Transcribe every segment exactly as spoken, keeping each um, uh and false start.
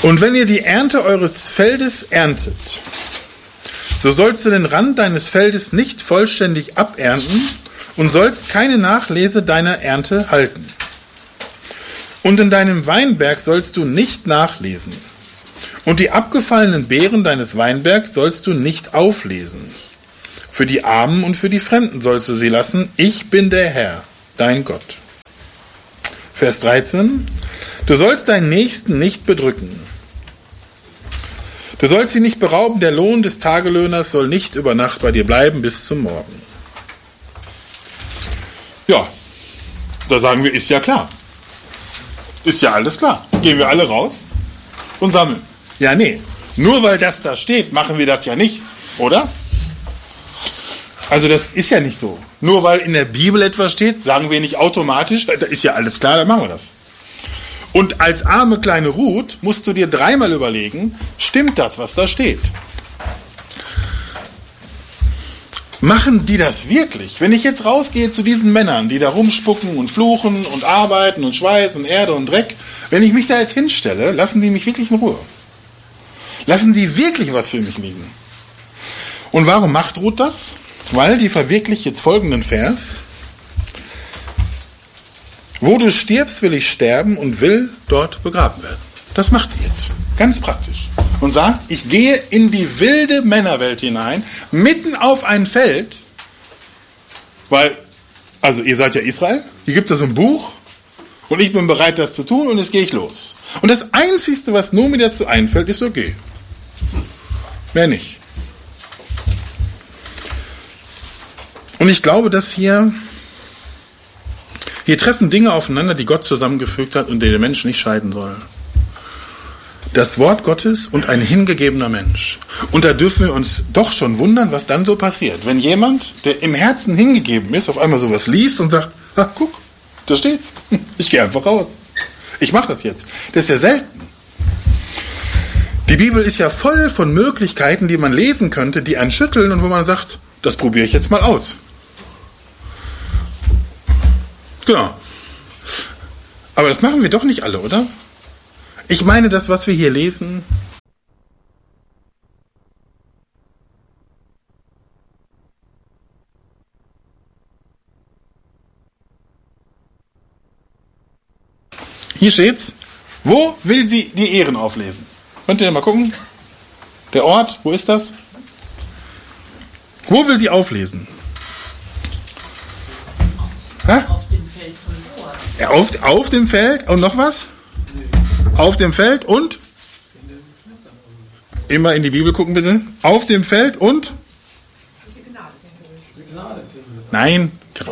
Und wenn ihr die Ernte eures Feldes erntet, so sollst du den Rand deines Feldes nicht vollständig abernten und sollst keine Nachlese deiner Ernte halten. Und in deinem Weinberg sollst du nicht nachlesen. Und die abgefallenen Beeren deines Weinbergs sollst du nicht auflesen. Für die Armen und für die Fremden sollst du sie lassen. Ich bin der Herr, dein Gott. Vers dreizehn. Du sollst deinen Nächsten nicht bedrücken. Du sollst ihn nicht berauben, der Lohn des Tagelöhners soll nicht über Nacht bei dir bleiben bis zum Morgen. Ja, da sagen wir, ist ja klar. Ist ja alles klar. Gehen wir alle raus und sammeln. Ja, nee, nur weil das da steht, machen wir das ja nicht, oder? Also das ist ja nicht so. Nur weil in der Bibel etwas steht, sagen wir nicht automatisch, da ist ja alles klar, dann machen wir das. Und als arme kleine Ruth musst du dir dreimal überlegen, stimmt das, was da steht? Machen die das wirklich? Wenn ich jetzt rausgehe zu diesen Männern, die da rumspucken und fluchen und arbeiten und Schweiß und Erde und Dreck, wenn ich mich da jetzt hinstelle, lassen die mich wirklich in Ruhe? Lassen die wirklich was für mich liegen? Und warum macht Ruth das? Weil die verwirklicht jetzt folgenden Vers. Wo du stirbst, will ich sterben und will dort begraben werden. Das macht die jetzt. Ganz praktisch. Und sagt, ich gehe in die wilde Männerwelt hinein, mitten auf ein Feld, weil, also ihr seid ja Israel, hier gibt es ein Buch und ich bin bereit, das zu tun und jetzt gehe ich los. Und das Einzige, was nur mir dazu einfällt, ist okay. Mehr nicht. Und ich glaube, dass hier Hier treffen Dinge aufeinander, die Gott zusammengefügt hat und die der Mensch nicht scheiden soll. Das Wort Gottes und ein hingegebener Mensch. Und da dürfen wir uns doch schon wundern, was dann so passiert. Wenn jemand, der im Herzen hingegeben ist, auf einmal sowas liest und sagt, ach guck, da steht's. Ich gehe einfach raus. Ich mache das jetzt. Das ist ja selten. Die Bibel ist ja voll von Möglichkeiten, die man lesen könnte, die einen schütteln und wo man sagt, das probiere ich jetzt mal aus. Genau. Aber das machen wir doch nicht alle, oder? Ich meine, das, was wir hier lesen, hier steht's, wo will sie die Ehren auflesen? Könnt ihr mal gucken? Der Ort, wo ist das? Wo will sie auflesen? Hä? Auf dem Feld von Boas. Ja, auf, auf dem Feld und noch was? Auf dem Feld und? Immer in die Bibel gucken bitte. Auf dem Feld und? Nein.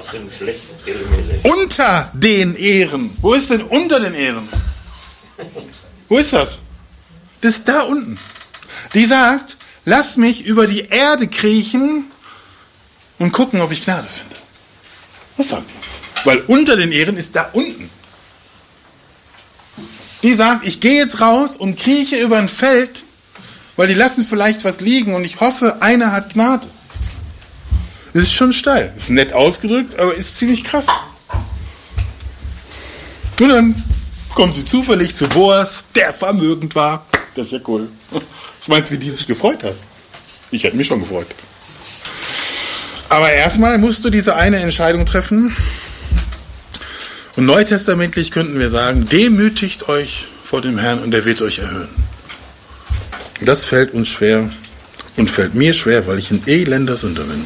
Unter den Ehren. Wo ist denn unter den Ehren? Wo ist das? Das ist da unten. Die sagt, lass mich über die Erde kriechen und gucken, ob ich Gnade finde. Was sagt die? Weil unter den Ehren ist da unten. Die sagt, ich gehe jetzt raus und krieche über ein Feld, weil die lassen vielleicht was liegen und ich hoffe, einer hat Gnade. Das ist schon steil. Ist nett ausgedrückt, aber ist ziemlich krass. Und dann kommt sie zufällig zu Boas, der vermögend war. Das ist ja cool. Was meinst du, wie die sich gefreut hat? Ich hätte mich schon gefreut. Aber erstmal musst du diese eine Entscheidung treffen. Und neutestamentlich könnten wir sagen, demütigt euch vor dem Herrn und er wird euch erhöhen. Das fällt uns schwer und fällt mir schwer, weil ich ein elender Sünder bin.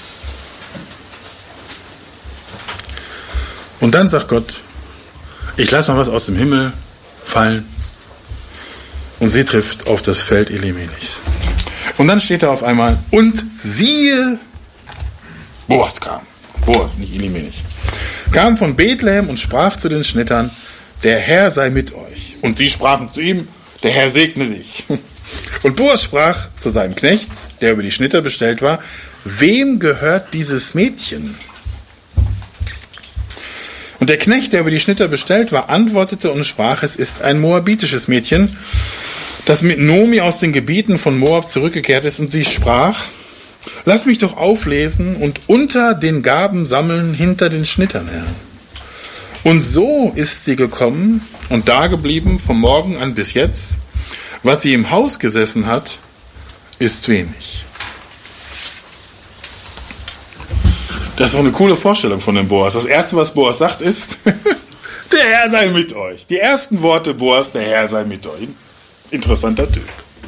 Und dann sagt Gott, ich lasse noch was aus dem Himmel fallen und sie trifft auf das Feld Elimelechs. Und dann steht da auf einmal, und siehe, Boas kam. Boas, nicht Elimelech. Kam von Bethlehem und sprach zu den Schnittern, der Herr sei mit euch. Und sie sprachen zu ihm, der Herr segne dich. Und Boas sprach zu seinem Knecht, der über die Schnitter bestellt war, wem gehört dieses Mädchen? Und der Knecht, der über die Schnitter bestellt war, antwortete und sprach, es ist ein moabitisches Mädchen, das mit Nomi aus den Gebieten von Moab zurückgekehrt ist. Und sie sprach, lass mich doch auflesen und unter den Gaben sammeln hinter den Schnittern her. Und so ist sie gekommen und dageblieben vom Morgen an bis jetzt. Was sie im Haus gesessen hat, ist wenig. Das ist doch eine coole Vorstellung von dem Boas. Das Erste, was Boas sagt, ist, der Herr sei mit euch. Die ersten Worte Boas, der Herr sei mit euch. Interessanter Typ.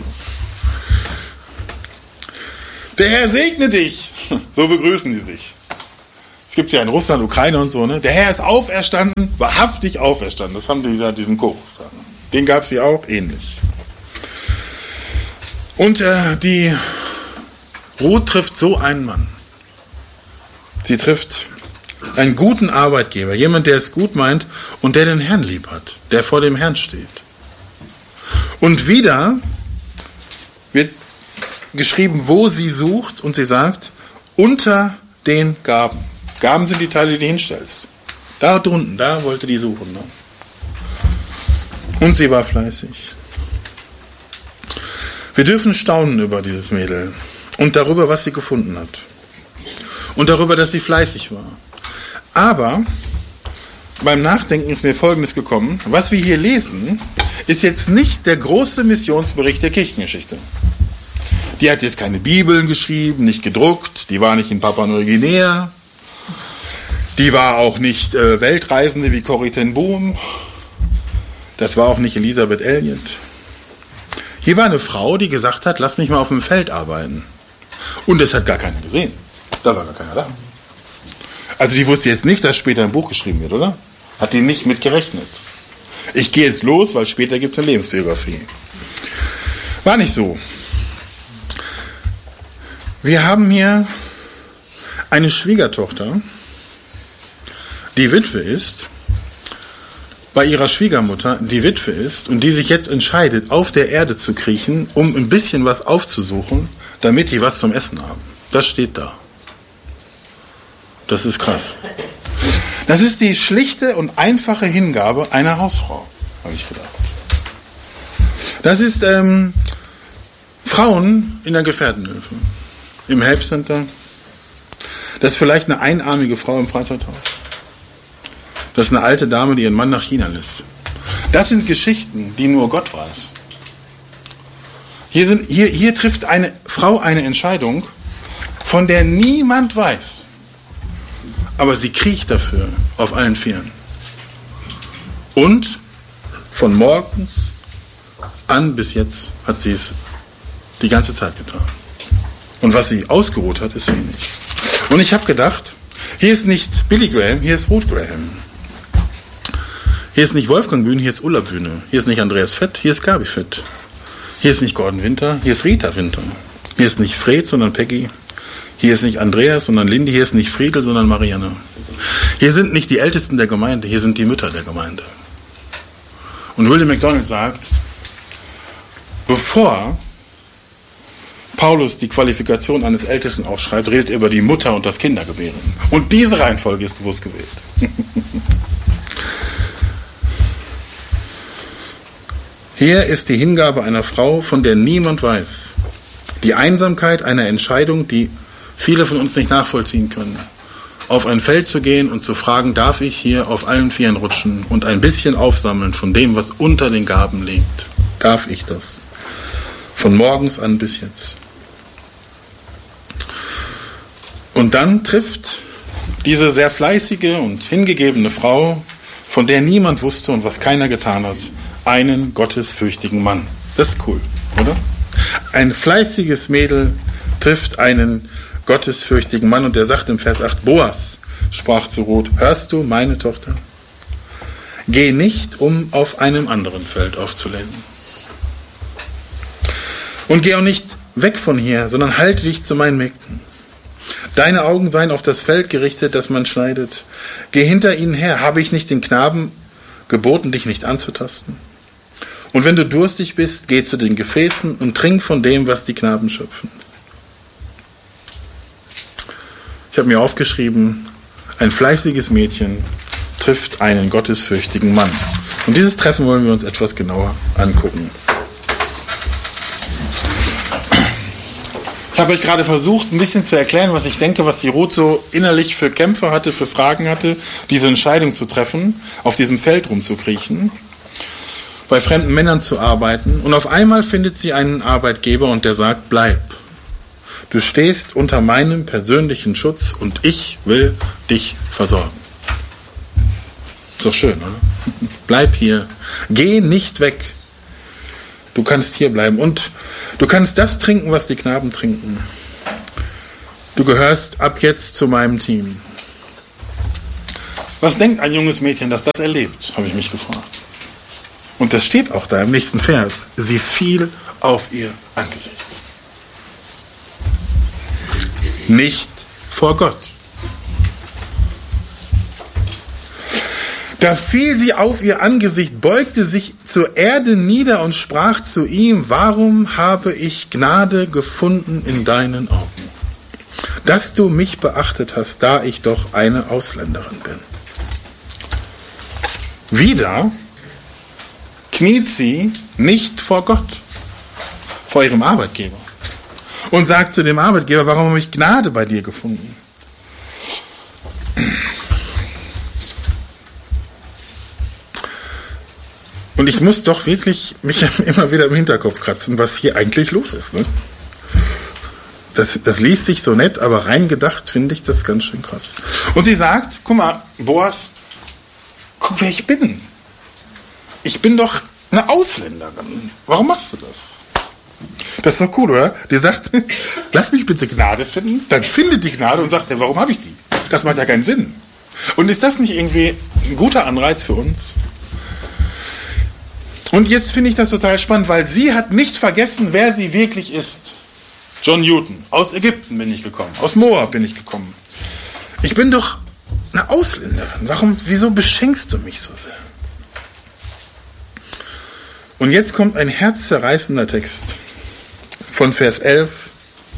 Der Herr segne dich. So begrüßen die sich. Es gibt ja in Russland, Ukraine und so, ne? Der Herr ist auferstanden, wahrhaftig auferstanden. Das haben die ja diesen Chorus. Den gab es ja auch ähnlich. Und äh, die Ruth trifft so einen Mann. Sie trifft einen guten Arbeitgeber, jemand, der es gut meint und der den Herrn lieb hat, der vor dem Herrn steht. Und wieder wird geschrieben, wo sie sucht, und sie sagt, unter den Gaben. Gaben sind die Teile, die du hinstellst. Da drunten, da wollte die suchen. Ne? Und sie war fleißig. Wir dürfen staunen über dieses Mädel und darüber, was sie gefunden hat. Und darüber, dass sie fleißig war. Aber beim Nachdenken ist mir Folgendes gekommen. Was wir hier lesen, ist jetzt nicht der große Missionsbericht der Kirchengeschichte. Die hat jetzt keine Bibeln geschrieben, nicht gedruckt, die war nicht in Papua-Neuguinea, die war auch nicht äh, Weltreisende wie Corrie ten Boom, das war auch nicht Elisabeth Elliot. Hier war eine Frau, die gesagt hat, lass mich mal auf dem Feld arbeiten. Und das hat gar keiner gesehen. Da war gar keiner da. Also die wusste jetzt nicht, dass später ein Buch geschrieben wird, oder? Hat die nicht mit gerechnet. Ich gehe jetzt los, weil später gibt es eine Lebensbiografie. War nicht so. Wir haben hier eine Schwiegertochter, die Witwe ist, bei ihrer Schwiegermutter, die Witwe ist und die sich jetzt entscheidet, auf der Erde zu kriechen, um ein bisschen was aufzusuchen, damit die was zum Essen haben. Das steht da. Das ist krass. Das ist die schlichte und einfache Hingabe einer Hausfrau, habe ich gedacht. Das ist ähm, Frauen in der Gefährtenhilfe, im Help Center. Das ist vielleicht eine einarmige Frau im Freizeithaus. Das ist eine alte Dame, die ihren Mann nach China lässt. Das sind Geschichten, die nur Gott weiß. Hier, sind, hier, hier trifft eine Frau eine Entscheidung, von der niemand weiß. Aber sie kriecht dafür auf allen Vieren. Und von morgens an bis jetzt hat sie es die ganze Zeit getan. Und was sie ausgeruht hat, ist wenig. Und ich habe gedacht, hier ist nicht Billy Graham, hier ist Ruth Graham. Hier ist nicht Wolfgang Bühne, hier ist Ulla Bühne. Hier ist nicht Andreas Fett, hier ist Gabi Fett. Hier ist nicht Gordon Winter, hier ist Rita Winter. Hier ist nicht Fred, sondern Peggy. Hier ist nicht Andreas, sondern Lindy. Hier ist nicht Friedel, sondern Marianne. Hier sind nicht die Ältesten der Gemeinde, hier sind die Mütter der Gemeinde. Und William MacDonald sagt, bevor Paulus die Qualifikation eines Ältesten aufschreibt, redet er über die Mutter und das Kindergebären. Und diese Reihenfolge ist bewusst gewählt. Hier ist die Hingabe einer Frau, von der niemand weiß. Die Einsamkeit einer Entscheidung, die viele von uns nicht nachvollziehen können. Auf ein Feld zu gehen und zu fragen, darf ich hier auf allen Vieren rutschen und ein bisschen aufsammeln von dem, was unter den Gaben liegt. Darf ich das? Von morgens an bis jetzt. Und dann trifft diese sehr fleißige und hingegebene Frau, von der niemand wusste und was keiner getan hat, einen gottesfürchtigen Mann. Das ist cool, oder? Ein fleißiges Mädel trifft einen gottesfürchtigen Mann und der sagt im Vers acht, Boas sprach zu Ruth, hörst du, meine Tochter? Geh nicht, um auf einem anderen Feld aufzulesen. Und geh auch nicht weg von hier, sondern halte dich zu meinen Mägden. Deine Augen seien auf das Feld gerichtet, das man schneidet. Geh hinter ihnen her. Habe ich nicht den Knaben geboten, dich nicht anzutasten? Und wenn du durstig bist, geh zu den Gefäßen und trink von dem, was die Knaben schöpfen. Ich habe mir aufgeschrieben, ein fleißiges Mädchen trifft einen gottesfürchtigen Mann. Und dieses Treffen wollen wir uns etwas genauer angucken. Ich habe euch gerade versucht, ein bisschen zu erklären, was ich denke, was die Ruth so innerlich für Kämpfe hatte, für Fragen hatte, diese Entscheidung zu treffen, auf diesem Feld rumzukriechen. bei fremden Männern zu arbeiten und auf einmal findet sie einen Arbeitgeber und der sagt, bleib. Du stehst unter meinem persönlichen Schutz und ich will dich versorgen. Ist doch schön, oder? Bleib hier. Geh nicht weg. Du kannst hier bleiben und du kannst das trinken, was die Knaben trinken. Du gehörst ab jetzt zu meinem Team. Was denkt ein junges Mädchen, das das erlebt, habe ich mich gefragt. Und das steht auch da im nächsten Vers. Sie fiel auf ihr Angesicht. Nicht vor Gott. Da fiel sie auf ihr Angesicht, beugte sich zur Erde nieder und sprach zu ihm, warum habe ich Gnade gefunden in deinen Augen, dass du mich beachtet hast, da ich doch eine Ausländerin bin. Wieder kniet sie nicht vor Gott, vor ihrem Arbeitgeber und sagt zu dem Arbeitgeber, warum habe ich Gnade bei dir gefunden? Und ich muss doch wirklich mich immer wieder im Hinterkopf kratzen, was hier eigentlich los ist. Ne? Das, das liest sich so nett, aber rein gedacht finde ich das ganz schön krass. Und sie sagt, guck mal, Boas, guck, wer ich bin. Ich bin doch eine Ausländerin. Warum machst du das? Das ist doch cool, oder? Die sagt, lass mich bitte Gnade finden. Dann findet die Gnade und sagt, warum habe ich die? Das macht ja keinen Sinn. Und ist das nicht irgendwie ein guter Anreiz für uns? Und jetzt finde ich das total spannend, weil sie hat nicht vergessen, wer sie wirklich ist. John Newton. Aus Ägypten bin ich gekommen. Aus Moab bin ich gekommen. Ich bin doch eine Ausländerin. Warum, wieso beschenkst du mich so sehr? Und jetzt kommt ein herzzerreißender Text von Vers elf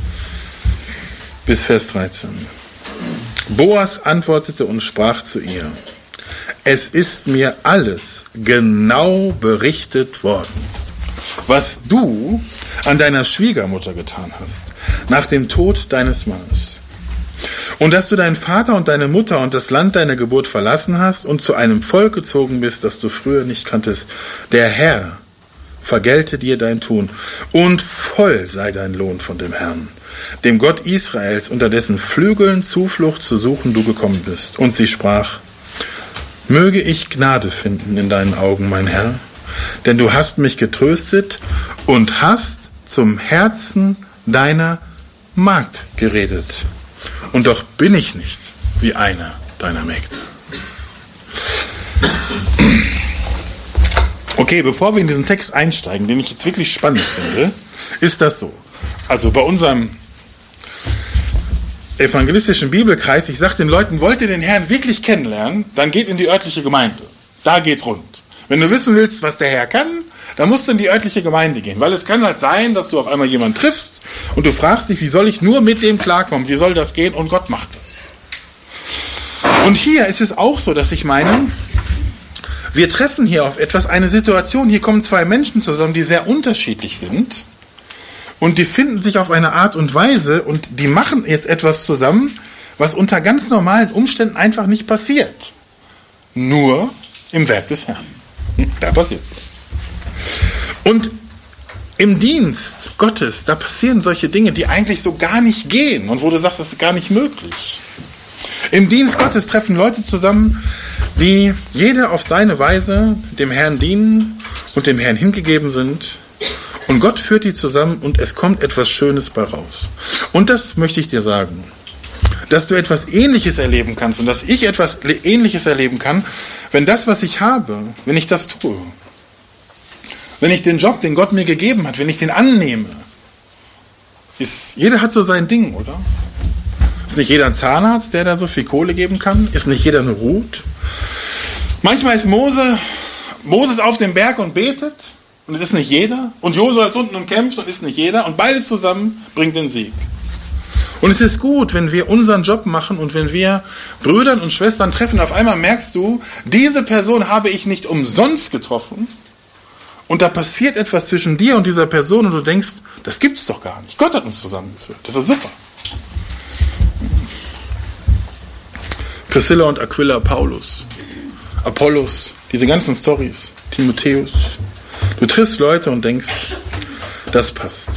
bis Vers dreizehn. Boas antwortete und sprach zu ihr, es ist mir alles genau berichtet worden, was du an deiner Schwiegermutter getan hast, nach dem Tod deines Mannes. Und dass du deinen Vater und deine Mutter und das Land deiner Geburt verlassen hast und zu einem Volk gezogen bist, das du früher nicht kanntest. Der Herr vergelte dir dein Tun und voll sei dein Lohn von dem Herrn, dem Gott Israels, unter dessen Flügeln Zuflucht zu suchen du gekommen bist. Und sie sprach, möge ich Gnade finden in deinen Augen, mein Herr, denn du hast mich getröstet und hast zum Herzen deiner Magd geredet. Und doch bin ich nicht wie einer deiner Mägde. Okay, bevor wir in diesen Text einsteigen, den ich jetzt wirklich spannend finde, ist das so. Also bei unserem evangelistischen Bibelkreis, ich sage den Leuten, wollt ihr den Herrn wirklich kennenlernen, dann geht in die örtliche Gemeinde. Da geht's rund. Wenn du wissen willst, was der Herr kann, dann musst du in die örtliche Gemeinde gehen. Weil es kann halt sein, dass du auf einmal jemanden triffst und du fragst dich, wie soll ich nur mit dem klarkommen? Wie soll das gehen? Und Gott macht es. Und hier ist es auch so, dass ich meine, wir treffen hier auf etwas, eine Situation, hier kommen zwei Menschen zusammen, die sehr unterschiedlich sind. Und die finden sich auf eine Art und Weise und die machen jetzt etwas zusammen, was unter ganz normalen Umständen einfach nicht passiert. Nur im Werk des Herrn. Da passiert was. Und im Dienst Gottes, da passieren solche Dinge, die eigentlich so gar nicht gehen und wo du sagst, das ist gar nicht möglich. Im Dienst Gottes treffen Leute zusammen, die jeder auf seine Weise dem Herrn dienen und dem Herrn hingegeben sind. Und Gott führt die zusammen und es kommt etwas Schönes bei raus. Und das möchte ich dir sagen, dass du etwas Ähnliches erleben kannst und dass ich etwas Ähnliches erleben kann, wenn das, was ich habe, wenn ich das tue, wenn ich den Job, den Gott mir gegeben hat, wenn ich den annehme. Ist, jeder hat so sein Ding, oder? Ist nicht jeder ein Zahnarzt, der da so viel Kohle geben kann? Ist nicht jeder eine Ruth? Manchmal ist Mose, Moses auf dem Berg und betet. Und es ist nicht jeder. Und Josua ist unten und kämpft und ist nicht jeder. Und beides zusammen bringt den Sieg. Und es ist gut, wenn wir unseren Job machen und wenn wir Brüdern und Schwestern treffen. Auf einmal merkst du, diese Person habe ich nicht umsonst getroffen. Und da passiert etwas zwischen dir und dieser Person und du denkst, das gibt's doch gar nicht. Gott hat uns zusammengeführt. Das ist super. Priscilla und Aquila, Paulus, Apollos, diese ganzen Storys, Timotheus. Du triffst Leute und denkst, das passt.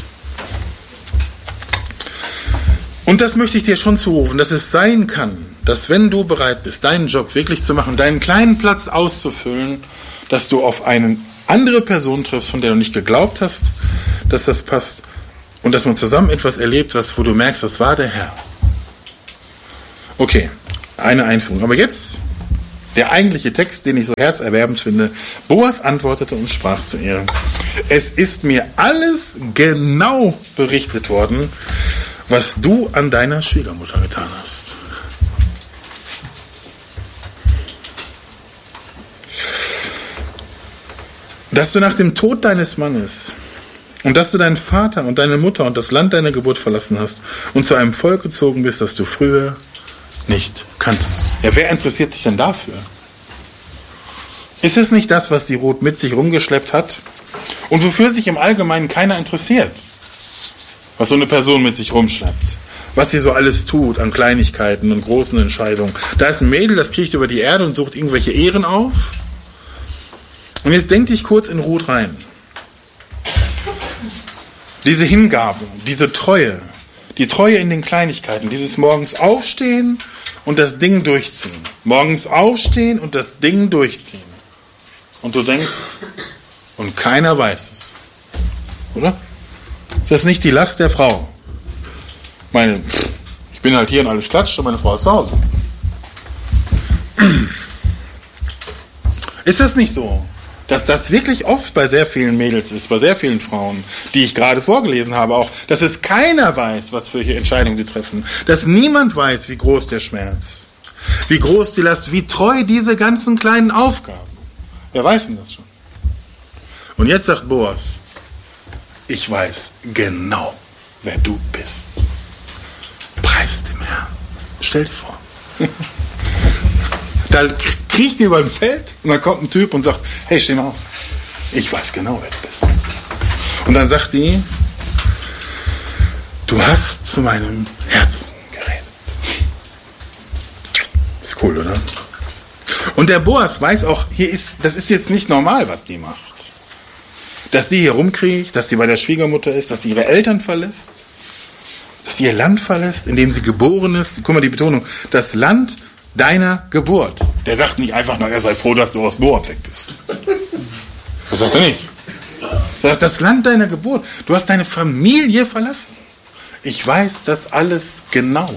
Und das möchte ich dir schon zurufen, dass es sein kann, dass wenn du bereit bist, deinen Job wirklich zu machen, deinen kleinen Platz auszufüllen, dass du auf eine andere Person triffst, von der du nicht geglaubt hast, dass das passt, und dass man zusammen etwas erlebt, was, wo du merkst, das war der Herr. Okay, eine Einführung. Aber jetzt der eigentliche Text, den ich so herzerwärmend finde. Boas antwortete und sprach zu ihr: Es ist mir alles genau berichtet worden, was du an deiner Schwiegermutter getan hast. Dass du nach dem Tod deines Mannes und dass du deinen Vater und deine Mutter und das Land deiner Geburt verlassen hast und zu einem Volk gezogen bist, das du früher nicht kanntest. Ja, wer interessiert sich denn dafür? Ist es nicht das, was die Ruth mit sich rumgeschleppt hat und wofür sich im Allgemeinen keiner interessiert? Was so eine Person mit sich rumschleppt. Was sie so alles tut an Kleinigkeiten und großen Entscheidungen. Da ist ein Mädel, das kriecht über die Erde und sucht irgendwelche Ehren auf. Und jetzt denk dich kurz in Ruth rein. Diese Hingabe, diese Treue, die Treue in den Kleinigkeiten, dieses morgens aufstehen und das Ding durchziehen. Morgens aufstehen und das Ding durchziehen. Und du denkst, und keiner weiß es. Oder? Ist das nicht die Last der Frau? Meine, ich bin halt hier und alles klatscht und meine Frau ist zu Hause. Ist das nicht so, dass das wirklich oft bei sehr vielen Mädels ist, bei sehr vielen Frauen, die ich gerade vorgelesen habe, auch, dass es keiner weiß, was für Entscheidungen die treffen, dass niemand weiß, wie groß der Schmerz, wie groß die Last, wie treu diese ganzen kleinen Aufgaben. Wer weiß denn das schon? Und jetzt sagt Boas: Ich weiß genau, wer du bist. Preis dem Herrn. Stell dir vor. Da kriecht die über ein Feld und dann kommt ein Typ und sagt: Hey, steh mal auf. Ich weiß genau, wer du bist. Und dann sagt die: Du hast zu meinem Herzen geredet. Ist cool, oder? Und der Boas weiß auch, hier ist, das ist jetzt nicht normal, was die macht. Dass sie hier rumkriegt, dass sie bei der Schwiegermutter ist, dass sie ihre Eltern verlässt, dass sie ihr Land verlässt, in dem sie geboren ist. Guck mal, die Betonung: Das Land deiner Geburt. Der sagt nicht einfach, na, er sei froh, dass du aus Moab weg bist. Das sagt er nicht. Er sagt, das Land deiner Geburt. Du hast deine Familie verlassen. Ich weiß das alles genau.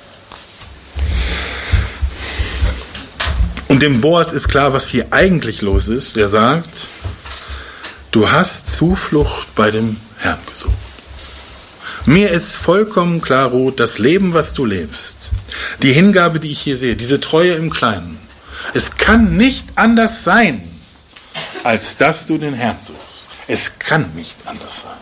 Und dem Boas ist klar, was hier eigentlich los ist. Er sagt: Du hast Zuflucht bei dem Herrn gesucht. Mir ist vollkommen klar, Ruth, das Leben, was du lebst, die Hingabe, die ich hier sehe, diese Treue im Kleinen, es kann nicht anders sein, als dass du den Herrn suchst. Es kann nicht anders sein.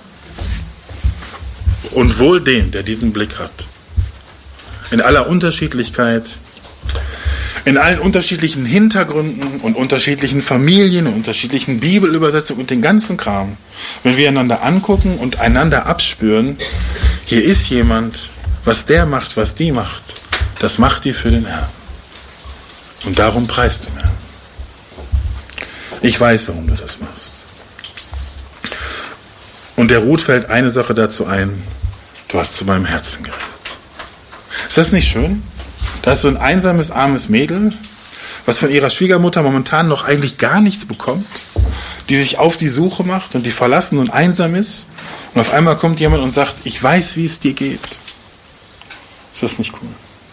Und wohl dem, der diesen Blick hat, in aller Unterschiedlichkeit, in allen unterschiedlichen Hintergründen und unterschiedlichen Familien und unterschiedlichen Bibelübersetzungen und den ganzen Kram, wenn wir einander angucken und einander abspüren, hier ist jemand, was der macht, was die macht, das macht die für den Herrn. Und darum preist du mir. Ich weiß, warum du das machst. Und der Ruth fällt eine Sache dazu ein: Du hast zu meinem Herzen geredet. Ist das nicht schön? Da ist so ein einsames, armes Mädel, was von ihrer Schwiegermutter momentan noch eigentlich gar nichts bekommt, die sich auf die Suche macht und die verlassen und einsam ist. Und auf einmal kommt jemand und sagt: Ich weiß, wie es dir geht. Ist das nicht cool?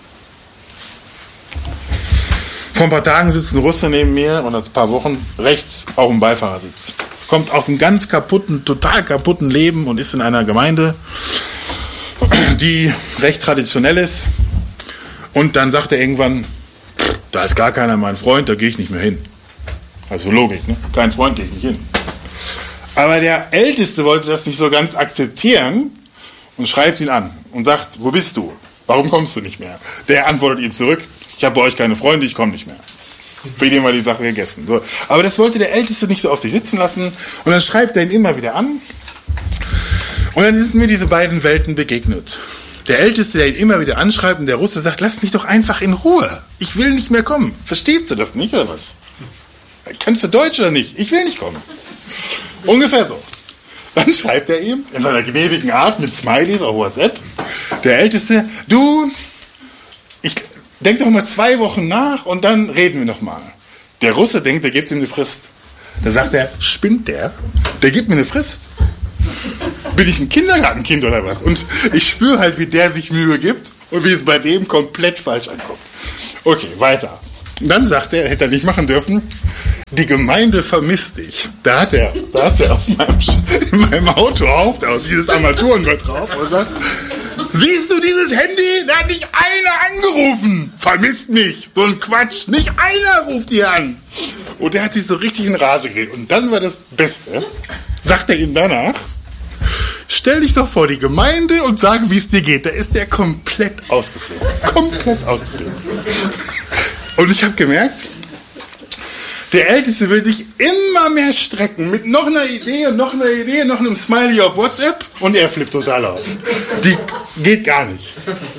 Vor ein paar Tagen sitzt ein Russe neben mir und ein paar Wochen rechts auf dem Beifahrersitz. Kommt aus einem ganz kaputten, total kaputten Leben und ist in einer Gemeinde, die recht traditionell ist. Und dann sagt er irgendwann: Da ist gar keiner mein Freund, da gehe ich nicht mehr hin. Also Logik, ne? Kein Freund, gehe ich nicht hin. Aber der Älteste wollte das nicht so ganz akzeptieren und schreibt ihn an und sagt: Wo bist du? Warum kommst du nicht mehr? Der antwortet ihm zurück: Ich habe bei euch keine Freunde, ich komme nicht mehr. Für den war die Sache gegessen. So. Aber das wollte der Älteste nicht so auf sich sitzen lassen. Und dann schreibt er ihn immer wieder an. Und dann sind mir diese beiden Welten begegnet. Der Älteste, der ihn immer wieder anschreibt, und der Russe sagt: Lass mich doch einfach in Ruhe. Ich will nicht mehr kommen. Verstehst du das nicht, oder was? Kannst du Deutsch oder nicht? Ich will nicht kommen. Ungefähr so. Dann schreibt er ihm in seiner gnädigen Art mit Smileys auf WhatsApp, der Älteste, du, ich denk doch mal zwei Wochen nach und dann reden wir noch mal. Der Russe denkt, der gibt ihm eine Frist. Dann sagt er, spinnt der? Der gibt mir eine Frist. Bin ich ein Kindergartenkind oder was? Und ich spüre halt, wie der sich Mühe gibt und wie es bei dem komplett falsch ankommt. Okay, weiter. Dann sagt er, hätte er nicht machen dürfen, die Gemeinde vermisst dich. Da hat er, da ist er auf meinem, in meinem Auto auf, da ist dieses Armaturenbrett drauf und sagt, siehst du dieses Handy? Da hat nicht einer angerufen. Vermisst mich. So ein Quatsch. Nicht einer ruft hier an. Und der hat sich so richtig in Rage geredet. Und dann war das Beste, sagt er ihm danach, stell dich doch vor die Gemeinde und sag, wie es dir geht. Da ist der komplett ausgeflippt. Komplett ausgeflippt. Und ich habe gemerkt, der Älteste will sich immer mehr strecken mit noch einer Idee und noch einer Idee, noch einem Smiley auf WhatsApp und er flippt total aus. Die geht gar nicht.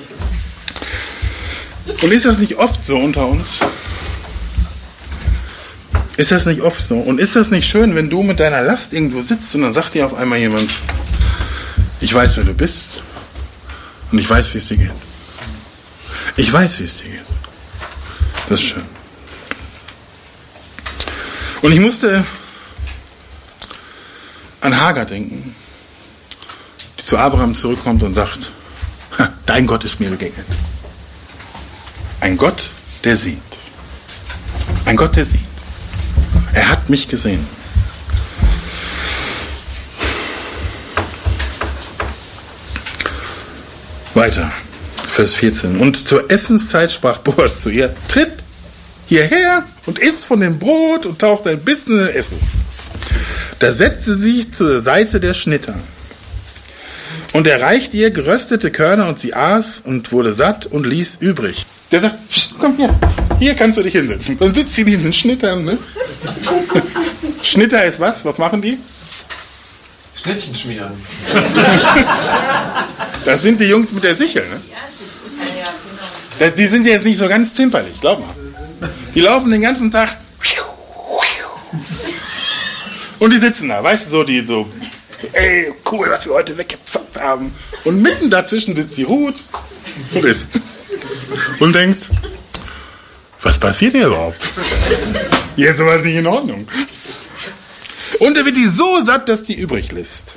Und ist das nicht oft so unter uns? Ist das nicht oft so? Und ist das nicht schön, wenn du mit deiner Last irgendwo sitzt und dann sagt dir auf einmal jemand, ich weiß, wer du bist und ich weiß, wie es dir geht. Ich weiß, wie es dir geht. Das ist schön. Und ich musste an Hagar denken, die zu Abraham zurückkommt und sagt, dein Gott ist mir begegnet. Ein Gott, der sieht. Ein Gott, der sieht. Er hat mich gesehen. Weiter, Vers vierzehn. Und zur Essenszeit sprach Boas zu ihr, tritt hierher und isst von dem Brot und taucht ein bisschen in den Essig. Da setzte sie sich zur Seite der Schnitter. Und er reichte ihr geröstete Körner und sie aß und wurde satt und ließ übrig. Der sagt, komm her, hier kannst du dich hinsetzen. Dann sitzt sie neben den Schnittern. Ne? Schnitter ist was? Was machen die? Schnittchen schmieren. Das sind die Jungs mit der Sichel. Ne? Die sind jetzt nicht so ganz zimperlich, glaub mal. Die laufen den ganzen Tag und die sitzen da, weißt du, so die so, ey, cool, was wir heute weggezockt haben. Und mitten dazwischen sitzt die Ruth und isst. Und denkt, was passiert hier überhaupt? Hier ist sowas nicht in Ordnung. Und er wird die so satt, dass die übrig lässt.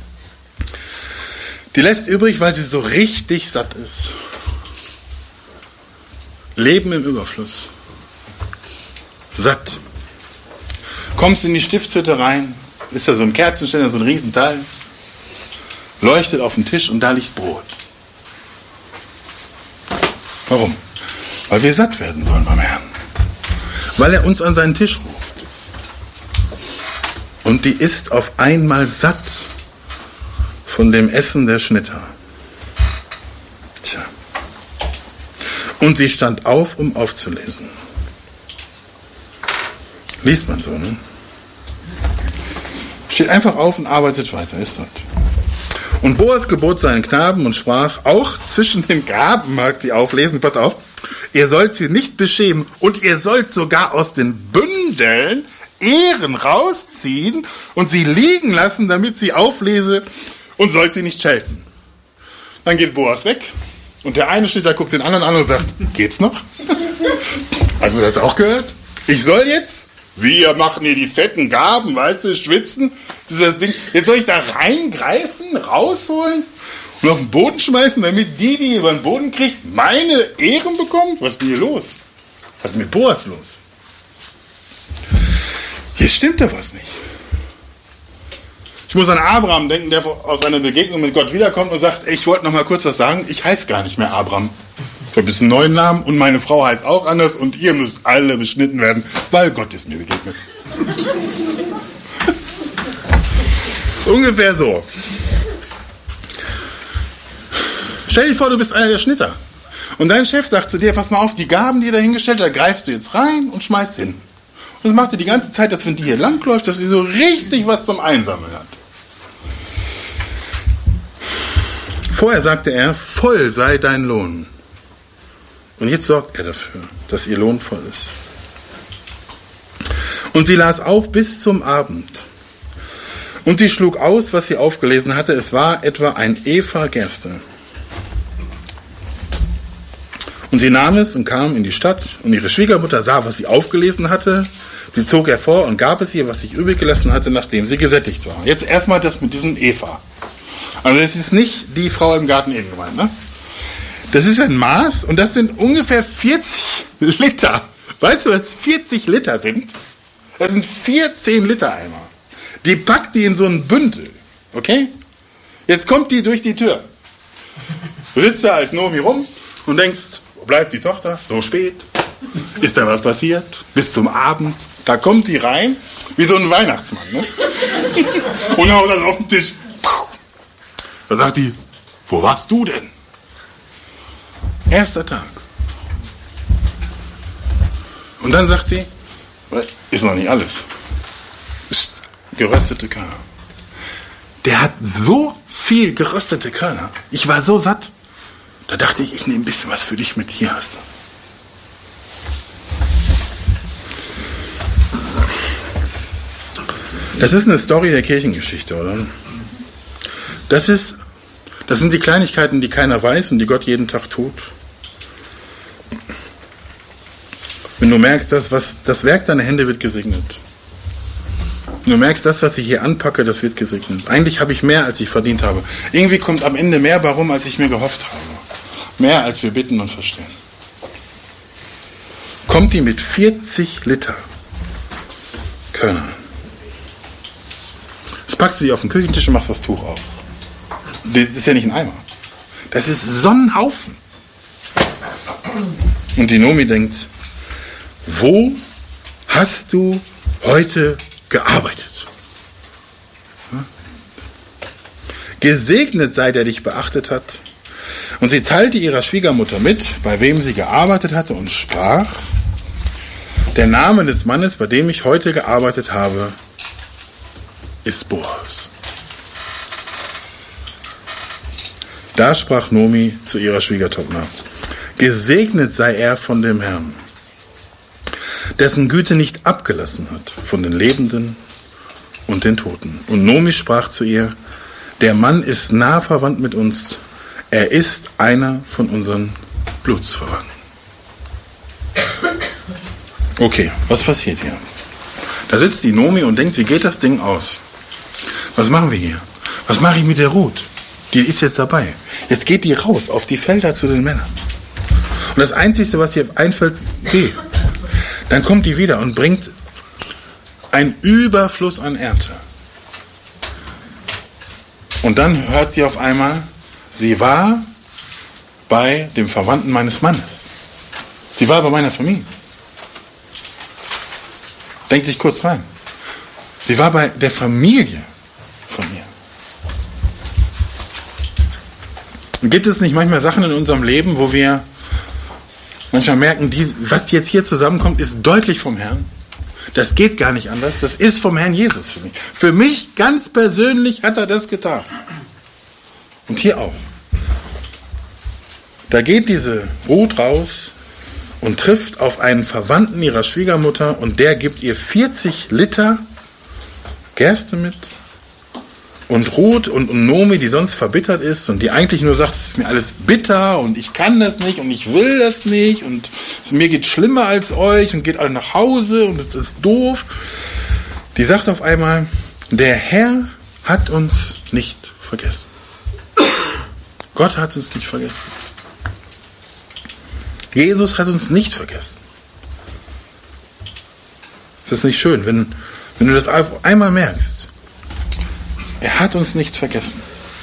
Die lässt übrig, weil sie so richtig satt ist. Leben im Überfluss. Satt. Kommst in die Stiftshütte rein, ist da so ein Kerzenständer, so ein Riesenteil, leuchtet auf den Tisch und da liegt Brot. Warum? Weil wir satt werden sollen beim Herrn. Weil er uns an seinen Tisch ruft. Und die ist auf einmal satt von dem Essen der Schnitter. Tja. Und sie stand auf, um aufzulesen. Liest man so, ne? Steht einfach auf und arbeitet weiter, ist das. Und Boas gebot seinen Knaben und sprach, auch zwischen den Gaben mag sie auflesen, pass auf, ihr sollt sie nicht beschämen und ihr sollt sogar aus den Bündeln Ehren rausziehen und sie liegen lassen, damit sie auflese und sollt sie nicht schelten. Dann geht Boas weg und der eine steht da, guckt den anderen an und sagt, geht's noch? Hast du das auch gehört? Ich soll jetzt? Wir machen hier die fetten Gaben, weißt du, schwitzen. Das ist das Ding. Jetzt soll ich da reingreifen, rausholen und auf den Boden schmeißen, damit die, die über den Boden kriegt, meine Ehren bekommt? Was ist denn hier los? Was ist mit Boas los? Hier stimmt doch was nicht. Ich muss an Abraham denken, der aus einer Begegnung mit Gott wiederkommt und sagt, ich wollte noch mal kurz was sagen, ich heiße gar nicht mehr Abraham. Ich habe einen neuen Namen und meine Frau heißt auch anders und ihr müsst alle beschnitten werden, weil Gott ist mir begegnet. Ungefähr so. Stell dir vor, du bist einer der Schnitter. Und dein Chef sagt zu dir, pass mal auf, die Gaben, die er da hingestellt hat, da greifst du jetzt rein und schmeißt hin. Und das macht er die ganze Zeit, dass wenn die hier langläuft, dass sie so richtig was zum Einsammeln hat. Vorher sagte er, voll sei dein Lohn. Und jetzt sorgt er dafür, dass ihr Lohn voll ist. Und sie las auf bis zum Abend. Und sie schlug aus, was sie aufgelesen hatte. Es war etwa ein Epha Gerste. Und sie nahm es und kam in die Stadt. Und ihre Schwiegermutter sah, was sie aufgelesen hatte. Sie zog hervor und gab es ihr, was sich übrig gelassen hatte, nachdem sie gesättigt war. Jetzt erstmal das mit diesem Epha. Also es ist nicht die Frau im Garten Eden gemeint, ne? Das ist ein Maß und das sind ungefähr vierzig Liter. Weißt du, was vierzig Liter sind? Das sind vierzehn Liter Eimer. Die packt die in so ein Bündel. Okay? Jetzt kommt die durch die Tür. Du sitzt da als Nomi rum und denkst, wo bleibt die Tochter? So spät. Ist da was passiert? Bis zum Abend. Da kommt die rein, wie so ein Weihnachtsmann. Ne? Und haut das auf den Tisch. Da sagt die, wo warst du denn? Erster Tag. Und dann sagt sie, ist noch nicht alles. Geröstete Körner. Der hat so viel geröstete Körner. Ich war so satt. Da dachte ich, ich nehme ein bisschen was für dich mit. Hier hast du. Das ist eine Story der Kirchengeschichte, oder? Das ist, das sind die Kleinigkeiten, die keiner weiß und die Gott jeden Tag tut. Wenn du merkst, das, was, das Werk deiner Hände wird gesegnet. Wenn du merkst, das, was ich hier anpacke, das wird gesegnet. Eigentlich habe ich mehr, als ich verdient habe. Irgendwie kommt am Ende mehr bei rum, als ich mir gehofft habe. Mehr, als wir bitten und verstehen. Kommt die mit vierzig Liter Körner. Jetzt packst du die auf den Küchentisch und machst das Tuch auf. Das ist ja nicht ein Eimer. Das ist so ein Haufen. Und die Nomi denkt, wo hast du heute gearbeitet? Gesegnet sei, der dich beachtet hat. Und sie teilte ihrer Schwiegermutter mit, bei wem sie gearbeitet hatte, und sprach, der Name des Mannes, bei dem ich heute gearbeitet habe, ist Boas. Da sprach Nomi zu ihrer Schwiegertochter, gesegnet sei er von dem Herrn, dessen Güte nicht abgelassen hat von den Lebenden und den Toten. Und Nomi sprach zu ihr, der Mann ist nah verwandt mit uns, er ist einer von unseren Blutsverwandten. Okay, was passiert hier? Da sitzt die Nomi und denkt, wie geht das Ding aus? Was machen wir hier? Was mache ich mit der Ruth? Die ist jetzt dabei. Jetzt geht die raus auf die Felder zu den Männern. Und das Einzige, was ihr einfällt, geh. Dann kommt die wieder und bringt einen Überfluss an Ernte. Und dann hört sie auf einmal, sie war bei dem Verwandten meines Mannes. Sie war bei meiner Familie. Denkt sich kurz rein. Sie war bei der Familie von mir. Und gibt es nicht manchmal Sachen in unserem Leben, wo wir manchmal merken, die, was jetzt hier zusammenkommt, ist deutlich vom Herrn. Das geht gar nicht anders. Das ist vom Herrn Jesus für mich. Für mich ganz persönlich hat er das getan. Und hier auch. Da geht diese Ruth raus und trifft auf einen Verwandten ihrer Schwiegermutter und der gibt ihr vierzig Liter Gerste mit. Und Ruth und Nomi, die sonst verbittert ist und die eigentlich nur sagt, es ist mir alles bitter und ich kann das nicht und ich will das nicht und es, mir geht schlimmer als euch und geht alle nach Hause und es ist doof. Die sagt auf einmal, der Herr hat uns nicht vergessen. Gott hat uns nicht vergessen. Jesus hat uns nicht vergessen. Ist das nicht schön, wenn, wenn du das einmal merkst? Er hat uns nicht vergessen.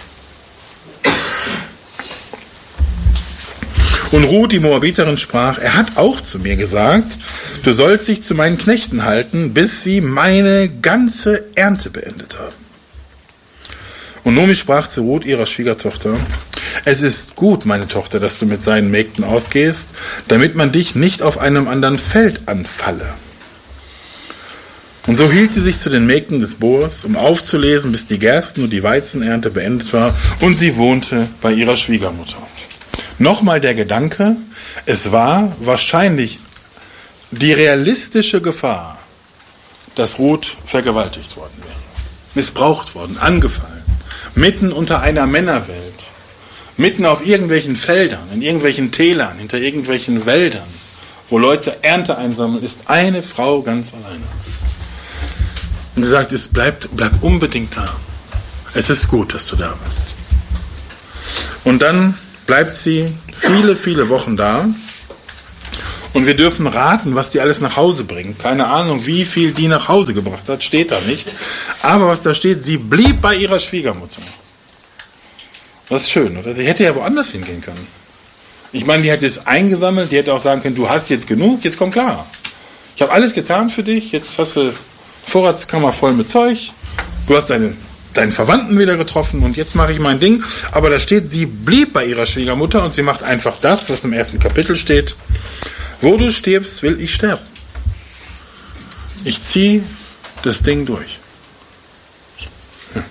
Und Ruth, die Moabiterin, sprach, er hat auch zu mir gesagt, du sollst dich zu meinen Knechten halten, bis sie meine ganze Ernte beendet haben. Und Nomi sprach zu Ruth, ihrer Schwiegertochter, es ist gut, meine Tochter, dass du mit seinen Mägden ausgehst, damit man dich nicht auf einem anderen Feld anfalle. Und so hielt sie sich zu den Mägden des Boas, um aufzulesen, bis die Gersten- und die Weizenernte beendet war, und sie wohnte bei ihrer Schwiegermutter. Nochmal der Gedanke, es war wahrscheinlich die realistische Gefahr, dass Ruth vergewaltigt worden wäre. missbraucht worden, angefallen, mitten unter einer Männerwelt, mitten auf irgendwelchen Feldern, in irgendwelchen Tälern, hinter irgendwelchen Wäldern, wo Leute Ernte einsammeln, ist eine Frau ganz alleine. Und sie sagt, es bleibt, bleib unbedingt da. Es ist gut, dass du da bist. Und dann bleibt sie viele, viele Wochen da. Und wir dürfen raten, was die alles nach Hause bringt. Keine Ahnung, wie viel die nach Hause gebracht hat, steht da nicht. Aber was da steht, sie blieb bei ihrer Schwiegermutter. Das ist schön, oder? Sie hätte ja woanders hingehen können. Ich meine, die hätte es eingesammelt, die hätte auch sagen können, du hast jetzt genug, jetzt komm klar. Ich habe alles getan für dich, jetzt hast du Vorratskammer voll mit Zeug, du hast deine, deinen Verwandten wieder getroffen und jetzt mache ich mein Ding. Aber da steht, sie blieb bei ihrer Schwiegermutter und sie macht einfach das, was im ersten Kapitel steht. Wo du stirbst, will ich sterben. Ich ziehe das Ding durch. Ja.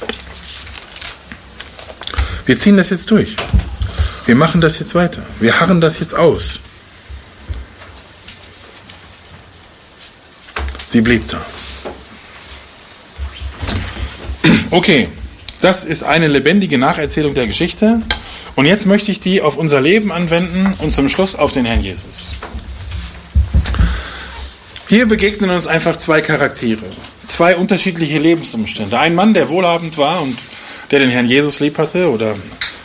Wir ziehen das jetzt durch. Wir machen das jetzt weiter. Wir harren das jetzt aus. Sie blieb da. Okay, das ist eine lebendige Nacherzählung der Geschichte. Und jetzt möchte ich die auf unser Leben anwenden und zum Schluss auf den Herrn Jesus. Hier begegnen uns einfach zwei Charaktere, zwei unterschiedliche Lebensumstände. Ein Mann, der wohlhabend war und der den Herrn Jesus lieb hatte oder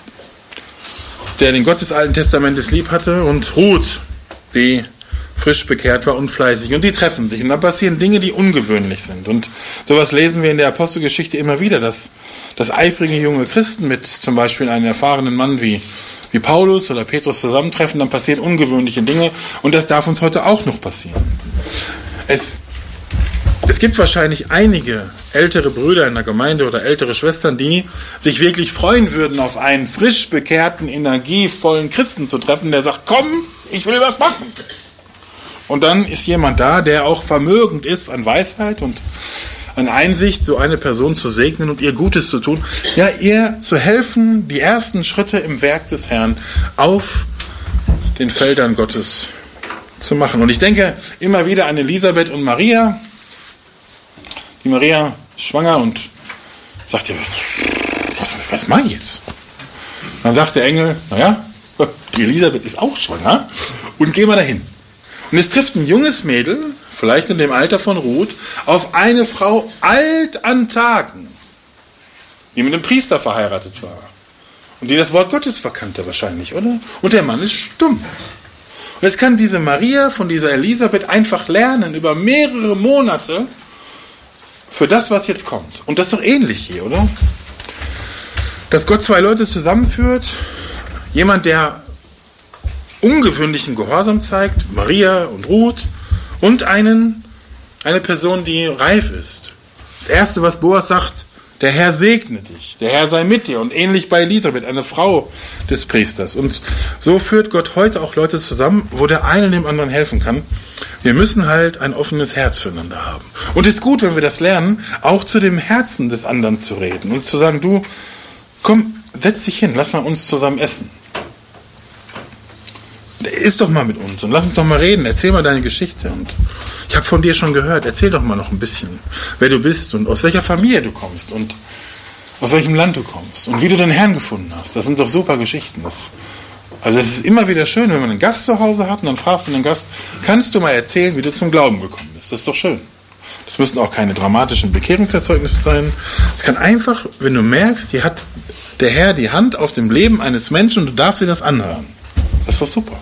der den Gott des Alten Testamentes lieb hatte, und Ruth, die frisch bekehrt war und fleißig. Und die treffen sich und dann passieren Dinge, die ungewöhnlich sind. Und sowas lesen wir in der Apostelgeschichte immer wieder, dass, dass eifrige junge Christen mit zum Beispiel einem erfahrenen Mann wie, wie Paulus oder Petrus zusammentreffen, dann passieren ungewöhnliche Dinge und das darf uns heute auch noch passieren. Es, es gibt wahrscheinlich einige ältere Brüder in der Gemeinde oder ältere Schwestern, die sich wirklich freuen würden, auf einen frisch bekehrten, energievollen Christen zu treffen, der sagt, komm, ich will was machen. Und dann ist jemand da, der auch vermögend ist an Weisheit und an Einsicht, so eine Person zu segnen und ihr Gutes zu tun. Ja, ihr zu helfen, die ersten Schritte im Werk des Herrn auf den Feldern Gottes zu machen. Und ich denke immer wieder an Elisabeth und Maria. Die Maria ist schwanger und sagt ihr, was, was mache ich jetzt? Dann sagt der Engel, naja, die Elisabeth ist auch schwanger und gehen wir dahin. Und es trifft ein junges Mädel, vielleicht in dem Alter von Ruth, auf eine Frau alt an Tagen, die mit einem Priester verheiratet war. Und die das Wort Gottes verkannte wahrscheinlich, oder? Und der Mann ist stumm. Und jetzt kann diese Maria von dieser Elisabeth einfach lernen, über mehrere Monate, für das, was jetzt kommt. Und das ist doch ähnlich hier, oder? Dass Gott zwei Leute zusammenführt, jemand, der ungewöhnlichen Gehorsam zeigt, Maria und Ruth, und einen, eine Person, die reif ist. Das Erste, was Boas sagt, der Herr segne dich, der Herr sei mit dir, und ähnlich bei Elisabeth, eine Frau des Priesters. Und so führt Gott heute auch Leute zusammen, wo der eine dem anderen helfen kann. Wir müssen halt ein offenes Herz füreinander haben. Und es ist gut, wenn wir das lernen, auch zu dem Herzen des anderen zu reden und zu sagen, du, komm, setz dich hin, lass mal uns zusammen essen. Iss doch mal mit uns und lass uns doch mal reden, erzähl mal deine Geschichte. Und ich habe von dir schon gehört, erzähl doch mal noch ein bisschen, wer du bist und aus welcher Familie du kommst und aus welchem Land du kommst und wie du den Herrn gefunden hast. Das sind doch super Geschichten. Das, also es ist immer wieder schön, wenn man einen Gast zu Hause hat und dann fragst du den Gast, kannst du mal erzählen, wie du zum Glauben gekommen bist? Das ist doch schön. Das müssen auch keine dramatischen Bekehrungserzeugnisse sein. Es kann einfach, wenn du merkst, hier hat der Herr die Hand auf dem Leben eines Menschen und du darfst dir das anhören. Das ist doch super.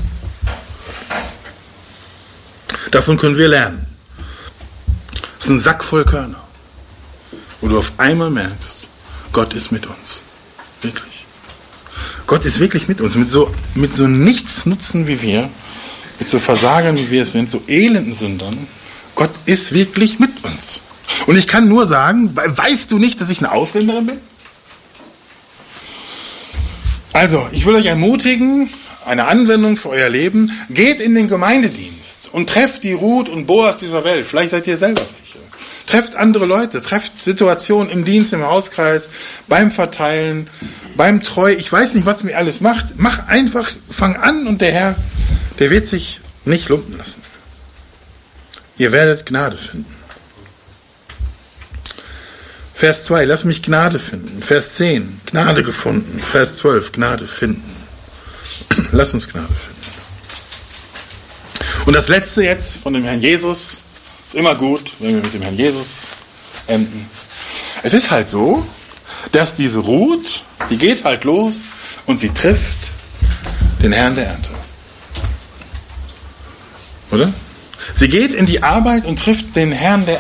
Davon können wir lernen. Es ist ein Sack voll Körner, wo du auf einmal merkst, Gott ist mit uns. Wirklich. Gott ist wirklich mit uns. Mit so, mit so Nichtsnutzen wie wir, mit so Versagern wie wir es sind, so elenden Sündern. Gott ist wirklich mit uns. Und ich kann nur sagen, weißt du nicht, dass ich eine Ausländerin bin? Also, ich will euch ermutigen, eine Anwendung für euer Leben, geht in den Gemeindedienst und trefft die Ruth und Boas dieser Welt. Vielleicht seid ihr selber welche. Trefft andere Leute, trefft Situationen im Dienst, im Hauskreis, beim Verteilen, beim Treu. Ich weiß nicht, was mir alles macht. Mach einfach, fang an und der Herr, der wird sich nicht lumpen lassen. Ihr werdet Gnade finden. Vers zwei, lass mich Gnade finden. Vers zehn, Gnade gefunden. Vers zwölf, Gnade finden. Lass uns Gnade finden. Und das letzte jetzt von dem Herrn Jesus, ist immer gut, wenn wir mit dem Herrn Jesus enden. Es ist halt so, dass diese Ruth, die geht halt los und sie trifft den Herrn der Ernte. Oder? Sie geht in die Arbeit und trifft den Herrn der